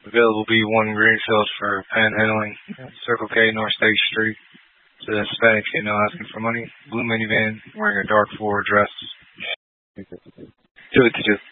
Available B1 Greenfield for panhandling. Circle K, North State Street. To the Hispanic female asking for money. Blue minivan, wearing a dark floor dress. 282.